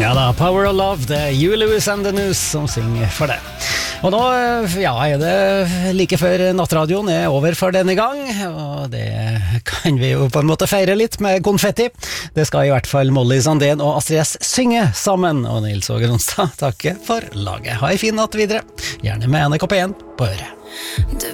Ja da, Power of Love, det er Huey Lewis and the News som synger for det. Og nå, ja, er det like før nattradioen er over for denne gang, og det kan vi jo på en måte feire litt med konfetti. Det skal i hvert fall Molly Sandén og Astrid S synge sammen, og Nils Åge Ronstad takke for laget. Ha en fin natt videre, gjerne med NRK1 på øret.